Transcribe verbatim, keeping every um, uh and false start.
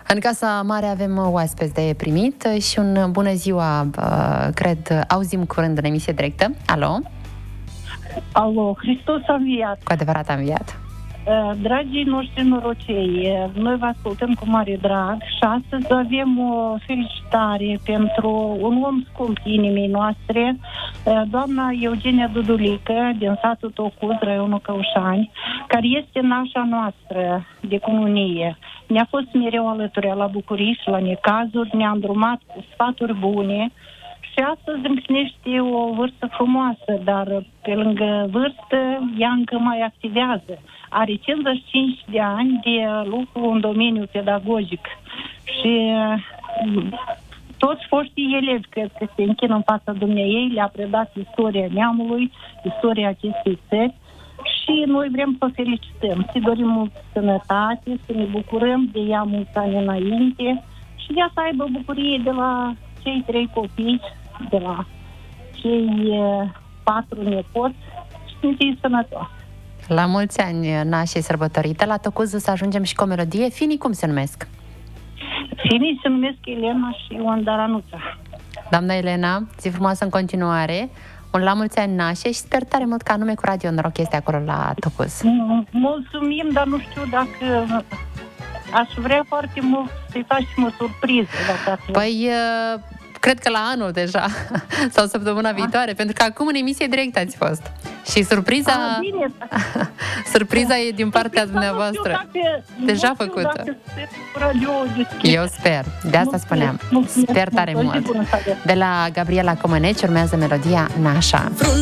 În Casa Mare avem oaspeți de primit și un bună ziua, cred, auzim curând în emisie directă. Alo? Alo, Hristos a înviat. Cu adevărat a înviat. Dragii noștri norocei, noi vă ascultăm cu mare drag și astăzi avem o felicitare pentru un om scump inimii noastre, doamna Eugenia Dudulică, din satul Tocuz, raionul Căușani, care este nașa noastră de cununie. Ne-a fost mereu alături la bucurii și la necazuri, ne-a îndrumat cu sfaturi bune și astăzi împlinește o vârstă frumoasă, dar pe lângă vârstă ea încă mai activează. Are cincizeci și cinci de ani de lucru în domeniul pedagogic și toți foștii elevi cred că se închină în fața dumneiei, le-a predat istoria neamului, istoria acestei țări și noi vrem să o felicităm. Să dorim mult sănătate, să ne bucurăm de ea mulți ani înainte și ea să aibă bucurie de la cei trei copii, de la cei patru nepoți și să fie sănătoasă. La mulți ani nașii sărbătorită. La Tocuz să ajungem și cu o melodie. Finii cum se numesc? Finii se numesc Elena și Ioan Daranuța. Doamna Elena, zi frumoasă în continuare. Un la mulți ani nașe și sper tare mult ca nume cu Radio Noroc este acolo la Tocuz. Mulțumim, dar nu știu dacă aș vrea foarte mult să-i facem o surpriză. Dacă păi... Cred că la anul deja, sau săptămâna viitoare, pentru că acum în emisie direct ați fost. Și surpriza A, bine. surpriza e din partea surpriza dumneavoastră. Dacă, deja făcută. Eu sper, de asta spuneam. Sper tare mult. De la Gabriela Comăneci urmează melodia Nașa.